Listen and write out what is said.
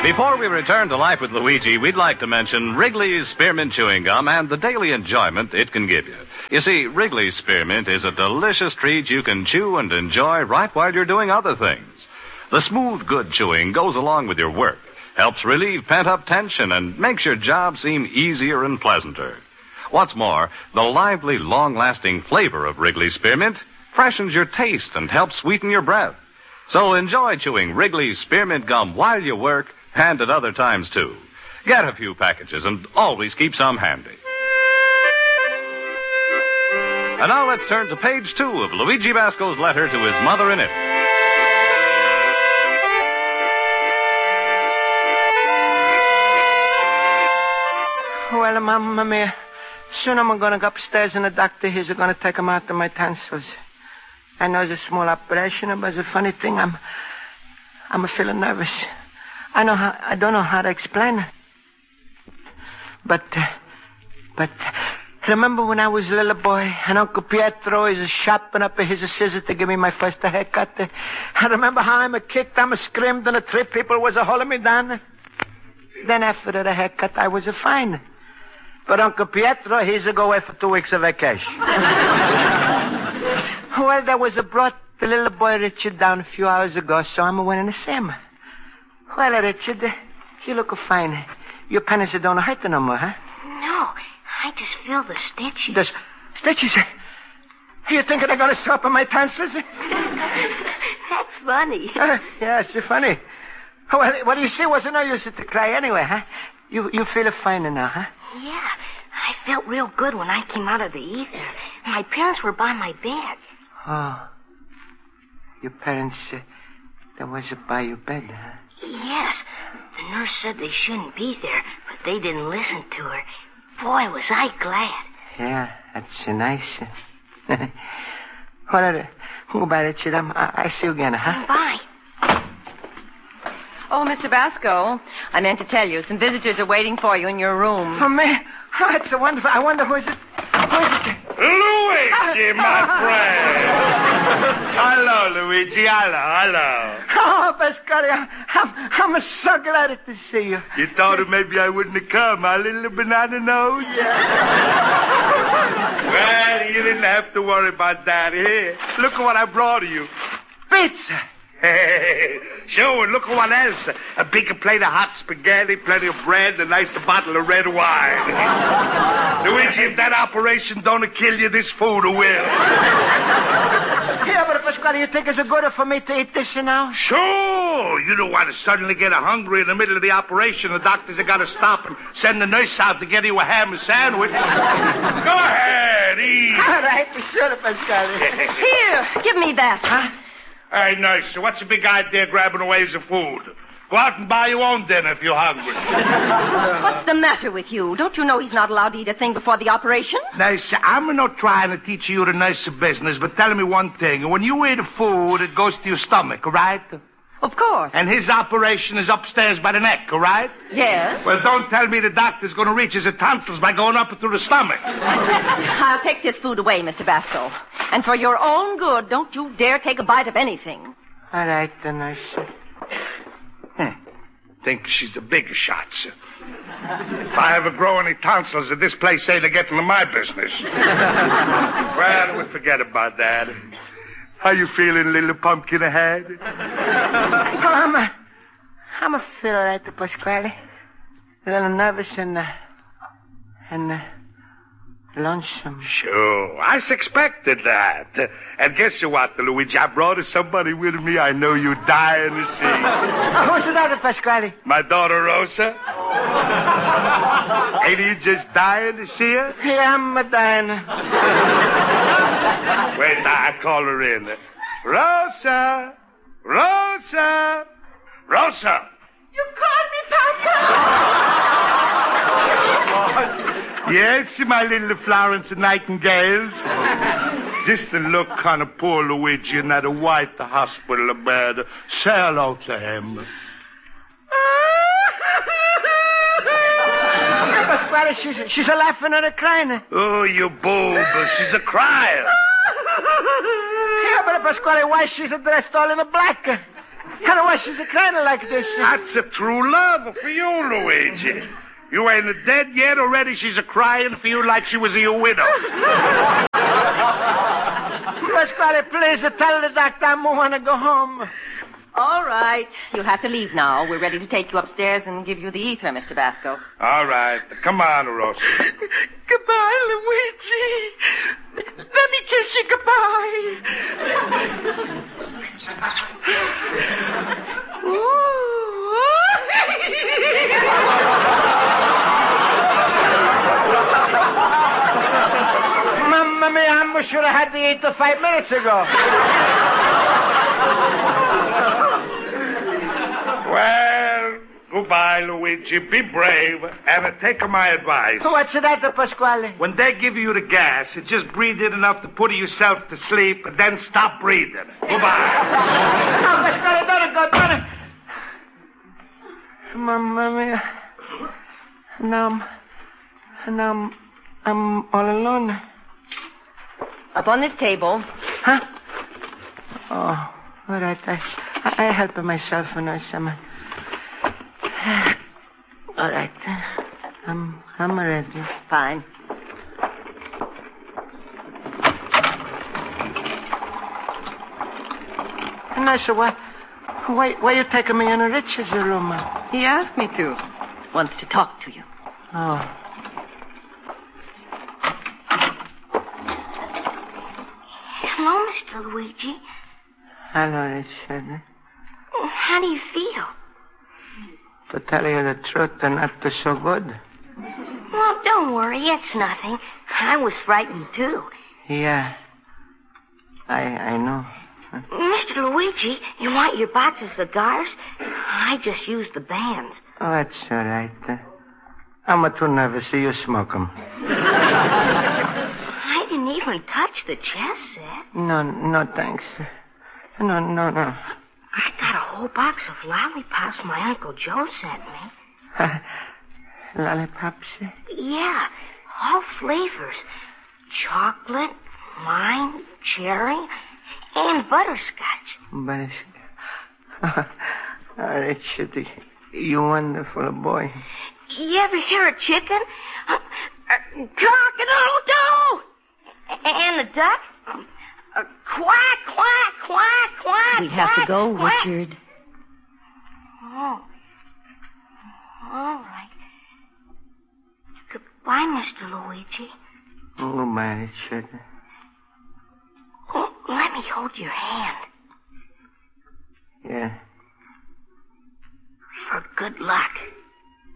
Before we return to Life with Luigi, we'd like to mention Wrigley's Spearmint Chewing Gum and the daily enjoyment it can give you. You see, Wrigley's Spearmint is a delicious treat you can chew and enjoy right while you're doing other things. The smooth, good chewing goes along with your work, helps relieve pent-up tension, and makes your job seem easier and pleasanter. What's more, the lively, long-lasting flavor of Wrigley's Spearmint freshens your taste and helps sweeten your breath. So enjoy chewing Wrigley's Spearmint Gum while you work, and at other times, too. Get a few packages and always keep some handy. And now let's turn to page 2 of Luigi Basco's letter to his mother in Italy. Well, Mamma mia, soon I'm going to go upstairs and the doctor here's going to take them out of my tonsils. I know it's a small operation, but it's a funny thing. I'm feeling nervous. I don't know how to explain it. But remember when I was a little boy and Uncle Pietro is shopping up his scissors to give me my first haircut? I remember how I kicked, I screamed, and the 3 people was holding me down. Then after the haircut, I was fine. But Uncle Pietro, he's go away for 2 weeks of vacation. Well, there was brought the little boy Richard down a few hours ago, so I'm went in to see him. Well, Richard, you look fine. Your penis don't hurt no more, huh? No, I just feel the stitches. The stitches? You think they're going to sew up in my tonsils? That's funny. Yeah, it's funny. Well, what do you see? Wasn't no use to cry anyway, huh? You feel fine now, huh? Yeah, I felt real good when I came out of the ether. My parents were by my bed. Oh. Your parents, they was by your bed, huh? Yes. The nurse said they shouldn't be there, but they didn't listen to her. Boy, was I glad. Yeah, that's nice. Well, goodbye, Richard. I see you again, huh? Bye. Oh, Mr. Basco, I meant to tell you, some visitors are waiting for you in your room. For me? Oh, it's wonderful. I wonder who is it? Luigi, my friend. Hello, Luigi. Hello. Oh, Pasquale, I'm so glad to see you. You thought maybe I wouldn't have come, my little banana nose? Yeah. Well, you didn't have to worry about that. Here, look at what I brought you. Pizza. Hey, sure, look at what else. A big plate of hot spaghetti, plenty of bread, a nice bottle of red wine. Luigi, if that operation don't kill you, this food will. Yeah, but Pasquale, you think it's good for me to eat this now? Sure. You don't want to suddenly get hungry in the middle of the operation. The doctors have got to stop and send the nurse out to get you a ham sandwich. Go ahead, eat. All right, sure, Pasquale. Here, give me that. Huh? Hey, nurse, so what's the big idea grabbing away some food? Go out and buy your own dinner if you're hungry. What's the matter with you? Don't you know he's not allowed to eat a thing before the operation? Nurse, I'm not trying to teach you the nurse business, but tell me one thing. When you eat food, it goes to your stomach, right? Of course. And his operation is upstairs by the neck, right? Yes. Well, don't tell me the doctor's going to reach his tonsils by going up through the stomach. I'll take this food away, Mr. Basco. And for your own good, don't you dare take a bite of anything. All right, then, nurse. Think she's the big shot, sir. If I ever grow any tonsils at this place, ain't getting to my business. Well, we'll forget about that. How you feeling, little pumpkin head? I'm a feel all right, Pasquale. A little nervous and lonesome. Sure, I suspected that. And guess what, Luigi? I brought somebody with me I know you're dying to see. Who's the daughter, Pasquale? My daughter, Rosa. Ain't you just dying to see her? Yeah, I'm dying. Wait, I call her in. Rosa! Rosa! Rosa! You called me, Papa? Yes, my little Florence Nightingales. Just a look kind of poor Luigi in that white hospital bed. Say hello to him. Pasquale, she's a laughing and a crying. Oh, you boob. She's a crying. Yeah, but Pasquale, why she's dressed all in black? And why she's kind of like this? That's a true love for you, Luigi. You ain't dead yet. Already she's a crying for you like she was your widow. Pasquale, please tell the doctor I want to go home. All right. You'll have to leave now. We're ready to take you upstairs and give you the ether, Mr. Basco. All right. Come on, Rosa. Goodbye, Luigi. Let me kiss you goodbye. Mamma mia, I should have had the ether 5 minutes ago. Well, goodbye, Luigi. Be brave and take my advice. What's that, Pasquale? When they give you the gas, just breathe in enough to put yourself to sleep, and then stop breathing. Goodbye. No, Pasquale, don't go, don't. Mamma mia. Now I'm all alone. Up on this table. Huh? Oh, all right. I help myself when I some. All right. I'm ready. Fine. No, so why you taking me in Richard's room? He asked me to. Wants to talk to you. Oh. Hello, Mr. Luigi. Hello, Richard. How do you feel? To tell you the truth, they're not so good. Well, don't worry. It's nothing. I was frightened, too. Yeah. I know. Mr. Luigi, you want your box of cigars? I just used the bands. Oh, that's all right. I'm too nervous, so you smoke 'em. I didn't even touch the chess set. No, thanks. No. I got a whole box of lollipops my Uncle Joe sent me. Lollipops? Yeah, all flavors. Chocolate, lime, cherry, and butterscotch. Richard, you wonderful boy. You ever hear a chicken? Cock-a-doodle-doo! And a duck? Quack, quack, quack, quack. We have to go, quack. Richard. Oh. All right. Goodbye, Mr. Luigi. Goodbye, Richard. Let me hold your hand. Yeah. For good luck.